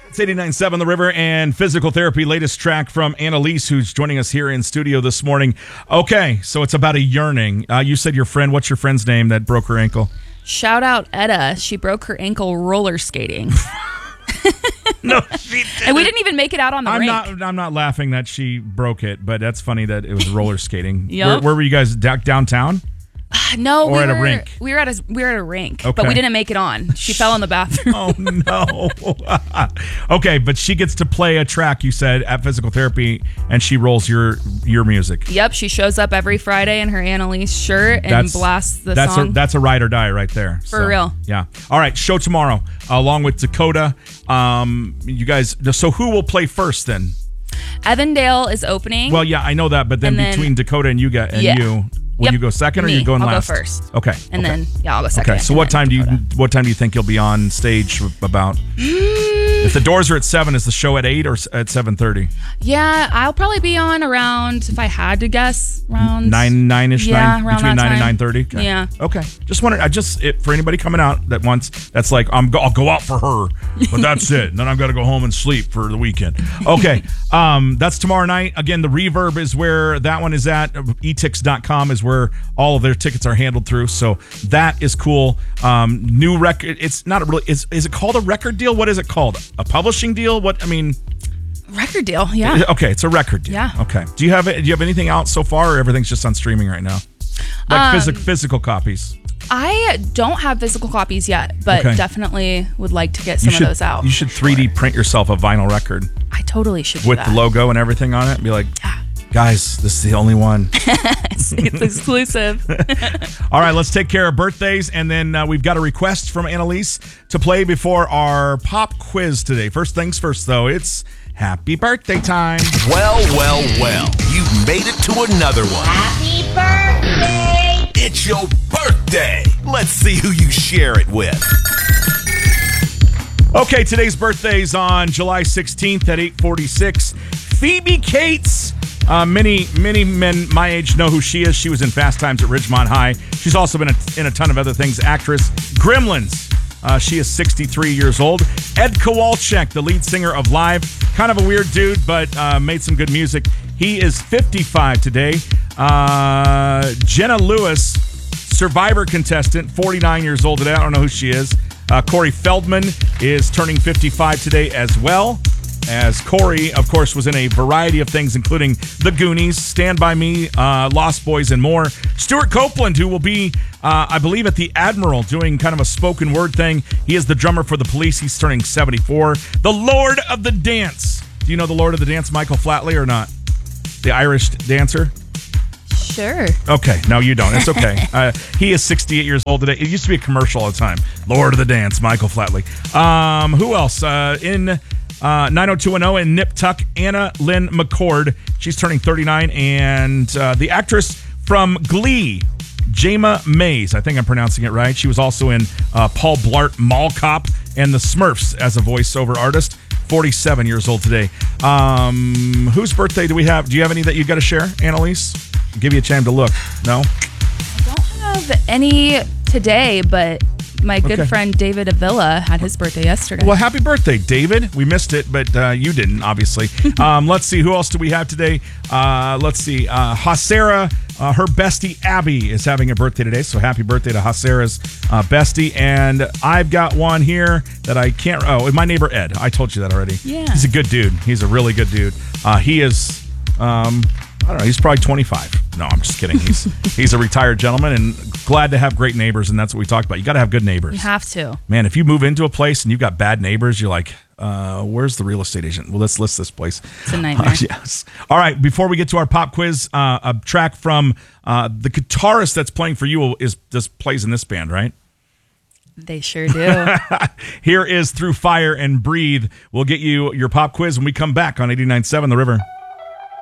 It's 89.7 The River and Physical Therapy. Latest track from Annalise, who's joining us here in studio this morning. Okay, so it's about a yearning. You said your friend. What's your friend's name that broke her ankle? Shout out Etta. She broke her ankle roller skating. No, she didn't. And we didn't even make it out on the rink. I'm not laughing that she broke it, but that's funny that it was roller skating. Yep. Where were you guys? Downtown? No, or at a rink. We were at a rink, okay. But we didn't make it on. She fell in the bathroom. Oh no. Okay, but she gets to play a track, you said, at Physical Therapy, and she rolls your music. Yep, she shows up every Friday in her Annalise shirt and blasts the song. That's a ride or die right there. For real. Yeah. All right, show tomorrow along with Dakota. You guys. So who will play first then? Evandale is opening. Well, yeah, I know that, but then between Dakota and you. Will you go second, or are you going last? I'll go first. Okay. And then I'll go second. Okay. So what time do you think you'll be on stage about? If the doors are at 7, is the show at 8 or at 7:30? Yeah, I'll probably be on around, if I had to guess, around 9-ish. Yeah, around between that 9 time. and 9:30. Okay. Yeah. Okay. Just wanted. For anybody coming out that's like I'll go out for her, but that's it. And then I've got to go home and sleep for the weekend. Okay. That's tomorrow night. Again, the Reverb is where that one is at. etix.com is where all of their tickets are handled through. So that is cool. New record. It's not really. Is it called a record deal? What is it called? A publishing deal? Record deal. Yeah. Okay, it's a record deal. Yeah. Okay. Do you have anything out so far, or everything's just on streaming right now? Like physical copies. I don't have physical copies yet, but definitely would like to get some of those out. You should 3D print yourself a vinyl record. I totally should do with that. The logo and everything on it. And be like, guys, this is the only one. It's exclusive. All right, let's take care of birthdays, and then we've got a request from Annalise to play before our pop quiz today. First things first, though, it's happy birthday time. Well, you've made it to another one. Happy birthday! It's your birthday. Let's see who you share it with. Okay, today's birthday's on July 16th at 8:46. Phoebe Cates. Many men my age know who she is. She was in Fast Times at Ridgemont High. She's also been in a ton of other things. Actress. Gremlins. She is 63 years old. Ed Kowalczyk, the lead singer of Live. Kind of a weird dude, but made some good music. He is 55 today. Jenna Lewis, Survivor contestant, 49 years old today. I don't know who she is. Corey Feldman is turning 55 today as well. As Corey, of course, was in a variety of things, including The Goonies, Stand By Me, Lost Boys, and more. Stuart Copeland, who will be, I believe, at the Admiral doing kind of a spoken word thing. He is the drummer for the Police. He's turning 74. The Lord of the Dance. Do you know the Lord of the Dance, Michael Flatley, or not? The Irish dancer? Sure. Okay. No, you don't. It's okay. He is 68 years old today. It used to be a commercial all the time. Lord of the Dance, Michael Flatley. Who else? In 90210 and Nip Tuck, Anna Lynn McCord. She's turning 39. And the actress from Glee, Jayma Mays. I think I'm pronouncing it right. She was also in Paul Blart Mall Cop and The Smurfs as a voiceover artist. 47 years old today. Whose birthday do we have? Do you have any that you got to share, Annalise? I'll give you a chance to look. No? I don't have any today, but my good friend David Avila had his birthday yesterday. Well, happy birthday, David. We missed it, but you didn't, obviously. Let's see. Who else do we have today? Let's see. Hasera, her bestie, Abby, is having a birthday today. So happy birthday to Hasera's bestie. And I've got one here that I can't... Oh, my neighbor, Ed. I told you that already. Yeah. He's a good dude. He's a really good dude. He is... I don't know. He's probably 25. No, I'm just kidding. He's a retired gentleman and glad to have great neighbors, and that's what we talked about. You got to have good neighbors. You have to. Man, if you move into a place and you've got bad neighbors, you're like, where's the real estate agent? Well, let's list this place. It's a nightmare. Yes. All right. Before we get to our pop quiz, a track from the guitarist that's playing for you just plays in this band, right? They sure do. Here is Through Fire and Breathe. We'll get you your pop quiz when we come back on 89.7 The River.